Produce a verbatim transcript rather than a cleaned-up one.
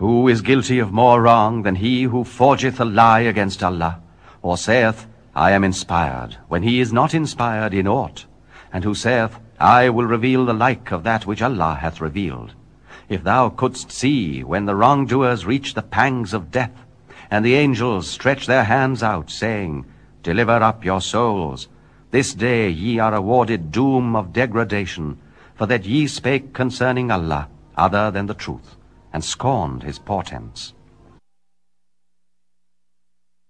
Who is guilty of more wrong than he who forgeth a lie against Allah, or saith, I am inspired, when he is not inspired in aught, and who saith, I will reveal the like of that which Allah hath revealed? If thou couldst see when the wrongdoers reach the pangs of death, and the angels stretch their hands out, saying, Deliver up your souls. This day ye are awarded doom of degradation, for that ye spake concerning Allah other than the truth, and scorned his portents.